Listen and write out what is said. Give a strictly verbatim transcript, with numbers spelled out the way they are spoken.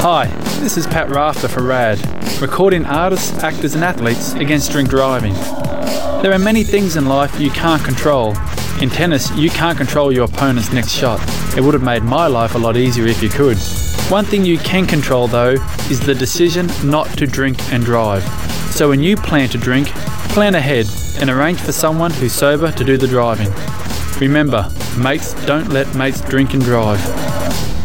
Hi, this is Pat Rafter for RAD, recording artists, actors and athletes against drink driving. There are many things in life you can't control. In tennis, you can't control your opponent's next shot. It would have made my life a lot easier if you could. One thing you can control though is the decision not to drink and drive. So when you plan to drink, plan ahead and arrange for someone who's sober to do the driving. Remember, mates don't let mates drink and drive.